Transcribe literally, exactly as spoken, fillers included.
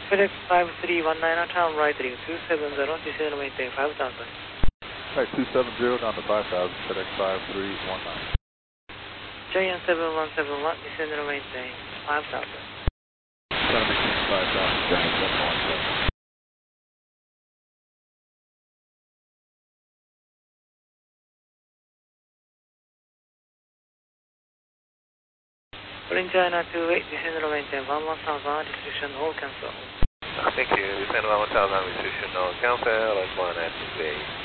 FedEx five three one nine, turn right heading two seven zero, descend and maintain five thousand. Alright, two seven zero down to five thousand, FedEx five three one nine. Giant seven one seven one, descend and maintain five thousand. Trying to maintain five thousand, Giant seven one seven. Calling China two eight, descend and maintain one one thousand, restriction all cancel. Thank you, descend one one thousand, restriction all cancel, like one at two eight.